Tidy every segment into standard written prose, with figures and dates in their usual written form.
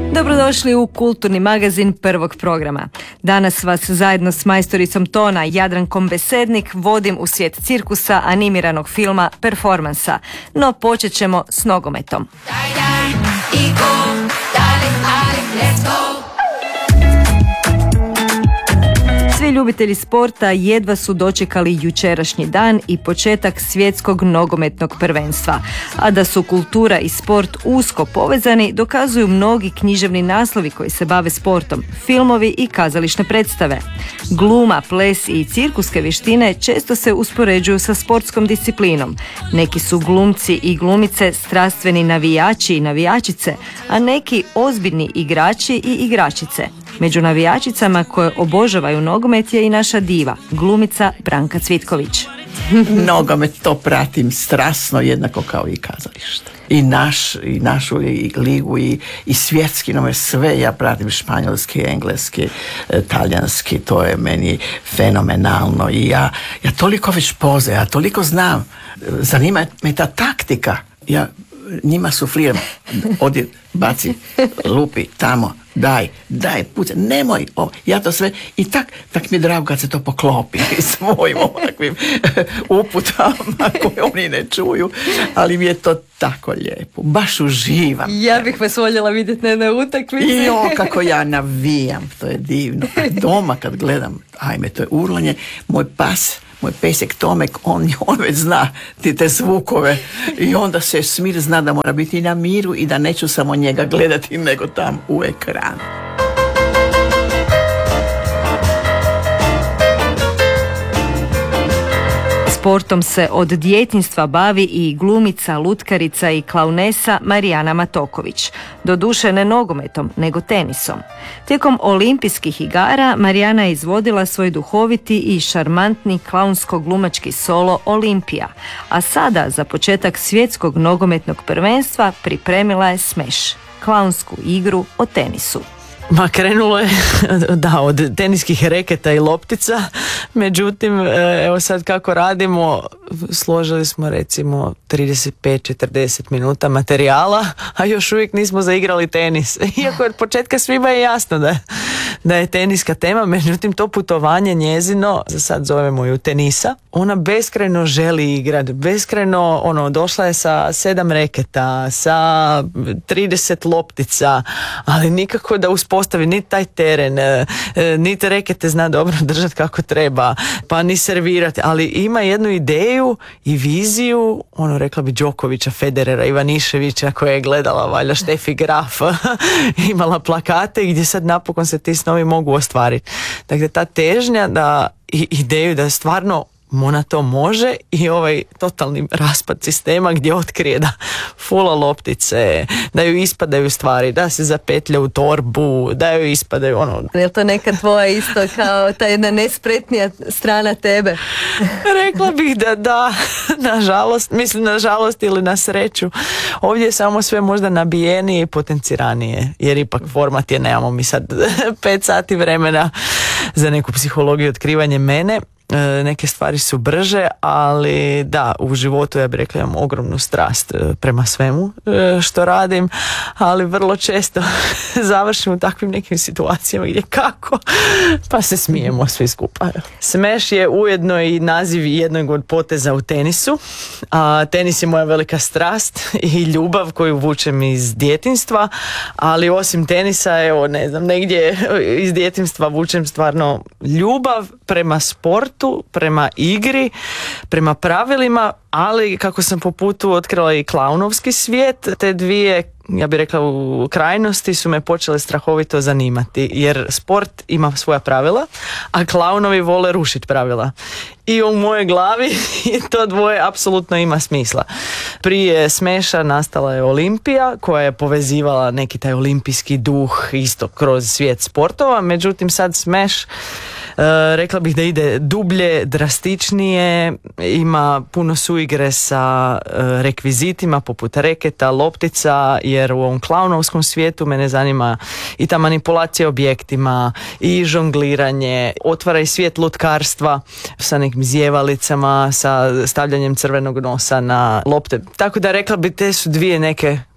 Dobrodošli u kulturni magazin Prvog programa. Danas vas zajedno s majstoricom tona Jadrankom Besednik vodim u svijet cirkusa, animiranog filma, performansa. No počet ćemo s nogometom. Svi ljubitelji sporta jedva su dočekali jučerašnji dan i početak svjetskog nogometnog prvenstva. A da su kultura i sport usko povezani dokazuju mnogi književni naslovi koji se bave sportom, filmovi i kazališne predstave. Gluma, ples i cirkuske vještine često se uspoređuju sa sportskom disciplinom. Neki su glumci i glumice strastveni navijači i navijačice, a neki ozbiljni igrači i igračice. Među navijačicama koje obožavaju nogomet je i naša diva, glumica Branka Cvitković. Nogomet to pratim strasno, jednako kao i kazalište. I našu i ligu i svjetski nogomet, sve ja pratim, španjolski, engleski, talijanski, to je meni fenomenalno. I ja toliko već ja toliko znam, zanima me ta taktika. Ja njima sufliram, ovdje baci, lupi, tamo, daj, puca, nemoj, ja to sve, i tak mi je drago kad se to poklopi s mojim ovakvim uputama koje oni ne čuju, ali mi je to tako lijepo, baš uživam. Ja bih vas voljela vidjeti na jednoj utakmici. I kako ja navijam, to je divno. Doma kad gledam, ajme, to je urlanje, moj pesek Tomek, on već zna te zvukove i onda se smir, zna da mora biti na miru i da neću samo njega gledati nego tam u ekranu. Sportom se od djetinjstva bavi i glumica, lutkarica i klaunesa Marijana Matoković. Doduše ne nogometom, nego tenisom. Tijekom olimpijskih igara Marijana je izvodila svoj duhoviti i šarmantni klaunsko-glumački solo Olimpija, a sada za početak svjetskog nogometnog prvenstva pripremila je Smash, klaunsku igru o tenisu. Ma krenulo je od teniskih reketa i loptica, međutim evo sad kako radimo, složili smo recimo 35-40 minuta materijala, a još uvijek nismo zaigrali tenis. Iako od početka svima je jasno da je teniska tema, međutim to putovanje njezino, za sad zovemo ju tenisa, ona beskrajno želi igrati, beskrajno došla je sa 7 reketa, sa 30 loptica, ali nikako da uspostavi ni taj teren, niti rekete zna dobro držati kako treba, pa ni servirati, ali ima jednu ideju i viziju, rekla bi Đokovića, Federera, Ivaniševića koja je gledala valjda Štefi Graf, imala plakate gdje sad napokon se ti snovi mogu ostvariti. Dakle, ta težnja da ideju da stvarno ona to može i ovaj totalni raspad sistema gdje otkrije da fula loptice, da ju ispadaju stvari, da se zapetlja u torbu, da ju ispadaju Je li to neka tvoja isto kao ta jedna nespretnija strana tebe? Rekla bih da, nažalost ili na sreću. Ovdje je samo sve možda nabijenije i potenciranije, jer ipak format je, nemamo mi sad 5 sati vremena za neku psihologiju, otkrivanje mene. Neke stvari su brže, ali da, u životu ja bih rekla imam ogromnu strast prema svemu što radim, ali vrlo često završim u takvim nekim situacijama gdje kako, pa se smijemo svi skupa. Smash je ujedno i naziv jednog od poteza u tenisu, a tenis je moja velika strast i ljubav koju vučem iz djetinjstva, ali osim tenisa, evo ne znam, negdje iz djetinjstva vučem stvarno ljubav prema sportu, prema igri, prema pravilima, ali kako sam po putu otkrila i klaunovski svijet, te dvije, ja bih rekla, u krajnosti su me počele strahovito zanimati, jer sport ima svoja pravila, a klaunovi vole rušiti pravila. I u mojoj glavi to dvoje apsolutno ima smisla. Prije Smasha nastala je Olimpija koja je povezivala neki taj olimpijski duh isto kroz svijet sportova, međutim sad Smash rekla bih da ide dublje, drastičnije, ima puno suigre sa rekvizitima poput reketa, loptica, jer u ovom klaunovskom svijetu mene zanima i ta manipulacija objektima i žongliranje, otvara i svijet lutkarstva sa nekim zjevalicama, sa stavljanjem crvenog nosa na lopte. Tako da rekla bi te su dvije neke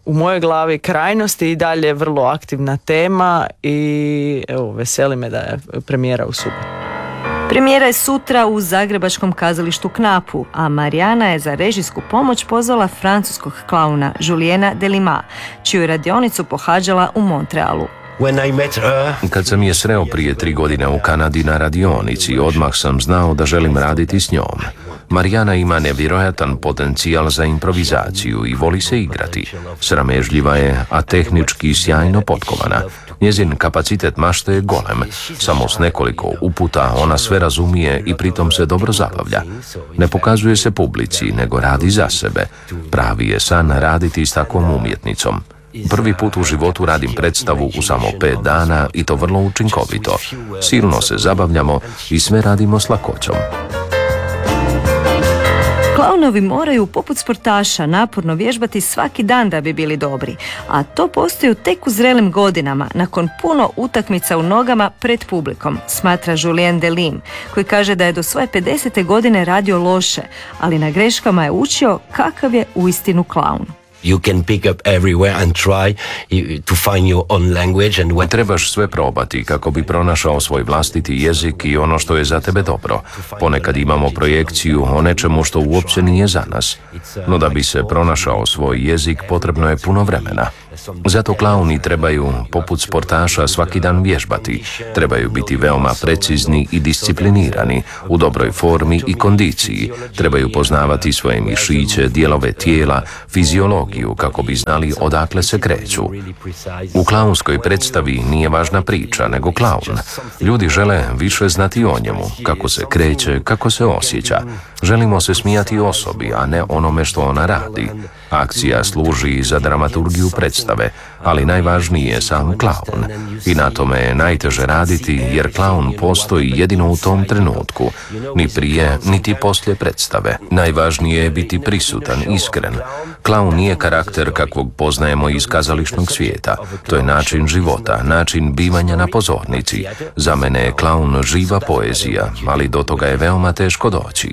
u mojoj glavi krajnosti i dalje vrlo aktivna tema i evo, veseli me da je premijera u subotu. Premijera je sutra u zagrebačkom kazalištu Knapu, a Marijana je za režijsku pomoć pozvala francuskog klauna Juliena Delima, čiju radionicu pohađala u Montrealu. Kad sam je sreo prije 3 godine u Kanadi na radionici, odmah sam znao da želim raditi s njom. Marijana ima nevjerojatan potencijal za improvizaciju i voli se igrati. Sramežljiva je, a tehnički sjajno potkovana. Njezin kapacitet mašte je golem. Samo s nekoliko uputa ona sve razumije i pritom se dobro zabavlja. Ne pokazuje se publici, nego radi za sebe. Pravi je san raditi s takvom umjetnicom. Prvi put u životu radim predstavu u samo 5 dana i to vrlo učinkovito. Silno se zabavljamo i sve radimo s lakoćom. Klaunovi moraju, poput sportaša, naporno vježbati svaki dan da bi bili dobri, a to postaju tek u zrelim godinama, nakon puno utakmica u nogama pred publikom, smatra Julien Delim, koji kaže da je do svoje 50. godine radio loše, ali na greškama je učio kakav je uistinu klaun. You can pick up everywhere and try to find your own language and what... Trebaš sve probati kako bi pronašao svoj vlastiti jezik i ono što je za tebe dobro. Ponekad imamo projekciju o nečemu što uopće nije za nas. No da bi se pronašao svoj jezik potrebno je puno vremena. Zato klauni trebaju, poput sportaša, svaki dan vježbati. Trebaju biti veoma precizni i disciplinirani, u dobroj formi i kondiciji. Trebaju poznavati svoje mišiće, dijelove tijela, fiziologiju kako bi znali odakle se kreću. U klaunskoj predstavi nije važna priča, nego klaun. Ljudi žele više znati o njemu, kako se kreće, kako se osjeća. Želimo se smijati osobi, a ne onome što ona radi. Akcija služi za dramaturgiju predstave, ali najvažniji je sam klaun. I na tome je najteže raditi, jer klaun postoji jedino u tom trenutku, ni prije, niti poslije predstave. Najvažnije je biti prisutan, iskren. Klaun nije karakter kakvog poznajemo iz kazališnog svijeta. To je način života, način bivanja na pozornici. Za mene je klaun živa poezija, ali do toga je veoma teško doći.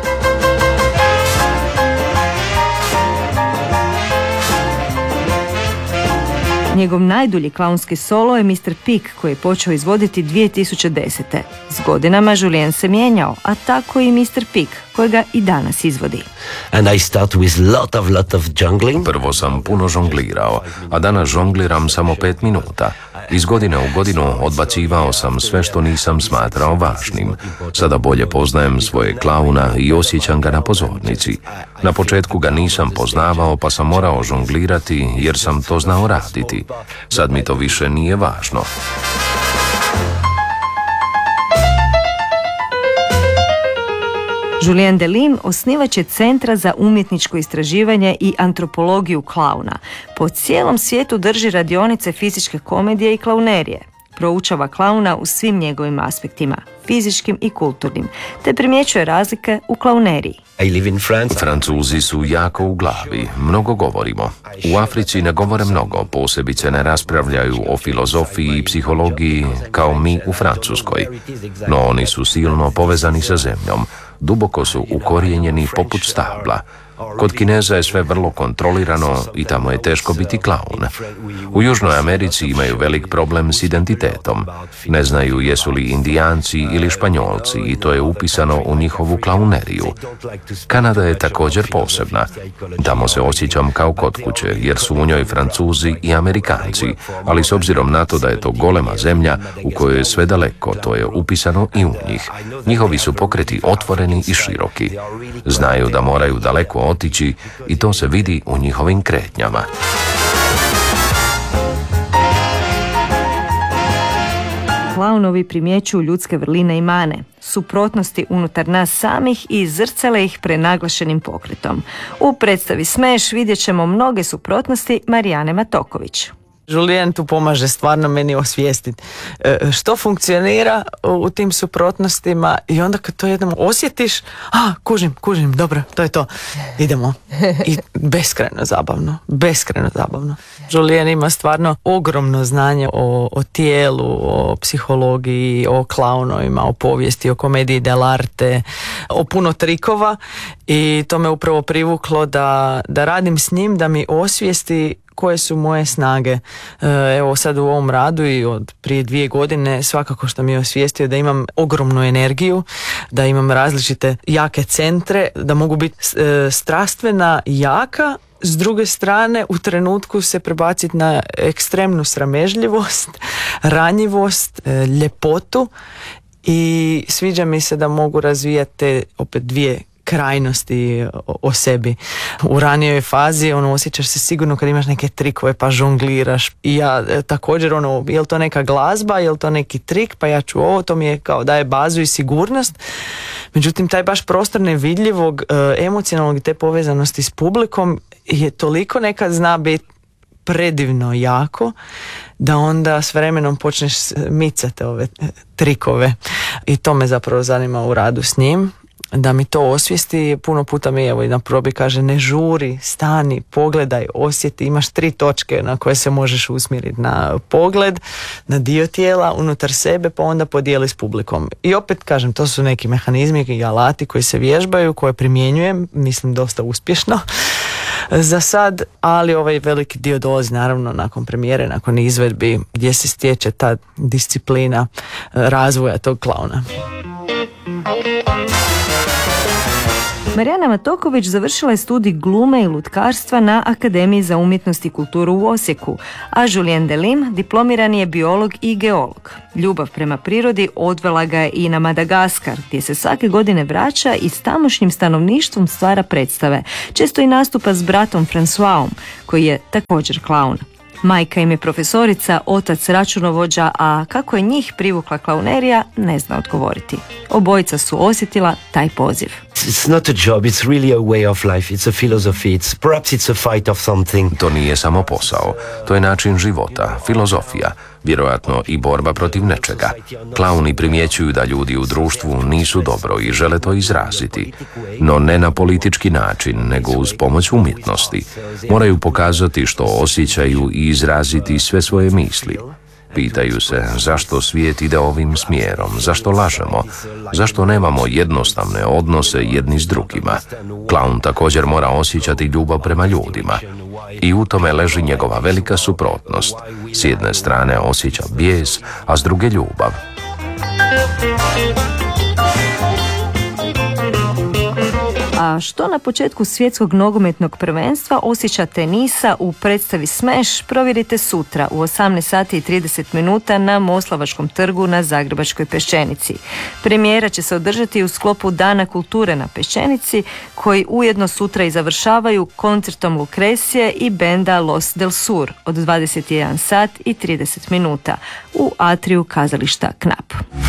Njegov najdulji klaunski solo je Mr. Pig, koji je počeo izvoditi 2010. S godinama Julien se mijenjao, a tako i Mr. Pig, kojega i danas izvodi. And I start with lot of jungling. Prvo sam puno žonglirao, a danas žongliram samo 5 minuta. Iz godine u godinu odbacivao sam sve što nisam smatrao važnim. Sada bolje poznajem svoje klauna i osjećam ga na pozornici. Na početku ga nisam poznavao, pa sam morao žonglirati jer sam to znao raditi. Sad mi to više nije važno. Julien Delim osnivač je Centra za umjetničko istraživanje i antropologiju klauna. Po cijelom svijetu drži radionice fizičke komedije i klaunerije. Proučava klauna u svim njegovim aspektima, fizičkim i kulturnim, te primjećuje razlike u klauneriji. Francuzi su jako u glavi, mnogo govorimo. U Africi ne govore mnogo, posebice ne raspravljaju o filozofiji i psihologiji kao mi u Francuskoj. No oni su silno povezani sa zemljom, duboko su ukorijenjeni poput stabla. Kod Kineza je sve vrlo kontrolirano i tamo je teško biti klaun. U Južnoj Americi imaju velik problem s identitetom. Ne znaju jesu li Indijanci ili Španjolci i to je upisano u njihovu klauneriju. Kanada je također posebna. Tamo se osjećam kao kod kuće jer su u njoj Francuzi i Amerikanci, ali s obzirom na to da je to golema zemlja u kojoj je sve daleko, to je upisano i u njih. Njihovi su pokreti otvoreni i široki. Znaju da moraju daleko otići i to se vidi u njihovim kretnjama. Klaunovi primjećuju ljudske vrline i mane, suprotnosti unutar nas samih i zrcale ih prenaglašenim pokretom. U predstavi Smeš vidjet ćemo mnoge suprotnosti Marijane Matoković. Julien tu pomaže stvarno meni osvijestiti što funkcionira u tim suprotnostima i onda kad to jednom osjetiš, kužim, dobro, to je to, idemo. I beskrajno zabavno. Julien ima stvarno ogromno znanje o tijelu, o psihologiji, o klaunovima, o povijesti, o komediji dell'arte, o puno trikova i to me upravo privuklo da radim s njim, da mi osvijesti koje su moje snage. Evo sad u ovom radu i od prije 2 godine svakako što mi je osvijestio da imam ogromnu energiju, da imam različite jake centre, da mogu biti strastvena, jaka, s druge strane u trenutku se prebaciti na ekstremnu sramežljivost, ranjivost, ljepotu i sviđa mi se da mogu razvijati te opet 2 krajnosti o sebi. U ranijoj fazi osjećaš se sigurno kad imaš neke trikove pa žongliraš i ja također je li to neka glazba, je li to neki trik, pa ja ću ovo, to mi je kao daje bazu i sigurnost. Međutim, taj baš prostor nevidljivog, emocionalnog i te povezanosti s publikom je toliko nekad zna biti predivno jako da onda s vremenom počneš micati ove trikove i to me zapravo zanima u radu s njim. Da mi to osvijesti, puno puta mi evo i na probi kaže ne žuri, stani, pogledaj, osjeti, imaš 3 točke na koje se možeš usmjeriti, na pogled, na dio tijela, unutar sebe, pa onda podijeli s publikom. I opet kažem, to su neki mehanizmi i alati koji se vježbaju, koje primjenjujem, mislim dosta uspješno za sad, ali ovaj veliki dio dolazi naravno nakon premijere, nakon izvedbi gdje se stječe ta disciplina razvoja tog klauna. Marijana Matoković završila je studij glume i lutkarstva na Akademiji za umjetnost i kulturu u Osijeku, a Julien Delim diplomirani je biolog i geolog. Ljubav prema prirodi odvela ga je i na Madagaskar, gdje se svake godine vraća i s tamošnjim stanovništvom stvara predstave. Često i nastupa s bratom Françoisom, koji je također klaun. Majka im je profesorica, otac računovođa, a kako je njih privukla klaunerija, ne zna odgovoriti. Obojica su osjetila taj poziv. It's not a job, it's really a way of life, it's a philosophy, perhaps it's a fight of something. To nije samo posao, to je način života, filozofija, vjerojatno i borba protiv nečega. Klauni primjećuju da ljudi u društvu nisu dobro i žele to izraziti, no ne na politički način, nego uz pomoć umjetnosti. Moraju pokazati što osjećaju i izraziti sve svoje misli. Pitaju se zašto svijet ide ovim smjerom, zašto lažemo, zašto nemamo jednostavne odnose jedni s drugima. Klaun također mora osjećati ljubav prema ljudima i u tome leži njegova velika suprotnost. S jedne strane osjeća bijes, a s druge ljubav. A što na početku svjetskog nogometnog prvenstva osjeća tenisa u predstavi Smash, provjerite sutra u 18 sati i 30 minuta na Moslavačkom trgu na Zagrebačkoj Peščenici. Premijera će se održati u sklopu Dana kulture na Peščenici, koji ujedno sutra i završavaju koncertom Lukrecije i benda Los del Sur od 21 sat i 30 minuta u atriju kazališta Knap.